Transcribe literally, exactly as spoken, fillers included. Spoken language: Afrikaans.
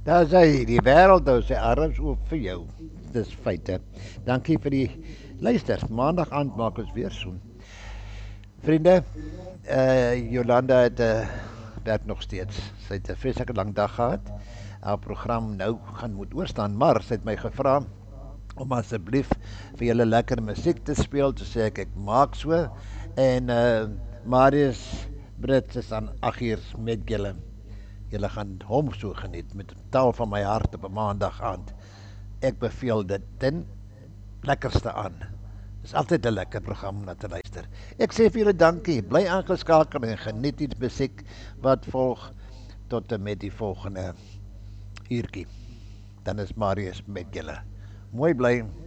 Daar is hy, die wêreld hou sy arms oop vir jou. Dis feite. Dankie vir die luister. Maandag aand maak ons weer so. Vriende, uh, Jolanda het uh, werk nog steeds. Sy het 'n vreeslike lang dag gehad. Haar program nou gaan moet oorstaan, maar sy het my gevra om asseblief vir julle lekker musiek te speel, toe sê ek ek maak so en uh, Marius Brits is aan agt uur met julle. Julle gaan hom so geniet met taal van my hart op 'n maandag aand. Ek beveel dit ten lekkerste aan. Dis altyd 'n lekker program om na te luister. Ek sê vir julle dankie. Bly aangeskakel en geniet die musiek wat volg tot en met die volgende uurtjie. Dan is Marius met julle. Mooi bly.